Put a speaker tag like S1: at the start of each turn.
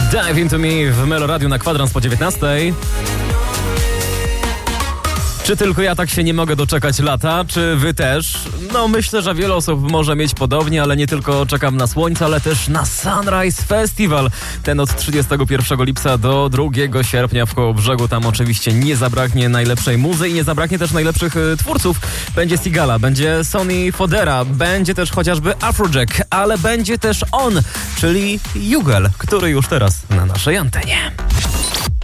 S1: Dive Into Me w Meloradiu na kwadrans po 19. Czy tylko ja tak się nie mogę doczekać lata? Czy wy też? No myślę, że wiele osób może mieć podobnie, ale nie tylko czekam na słońce, ale też na Sunrise Festival. Ten od 31 lipca do 2 sierpnia w Kołobrzegu. Tam oczywiście nie zabraknie najlepszej muzy i nie zabraknie też najlepszych twórców. Będzie Sigala, będzie Sonny Fodera, będzie też chociażby Afrojack, ale będzie też on, czyli Jugel, który już teraz na naszej antenie.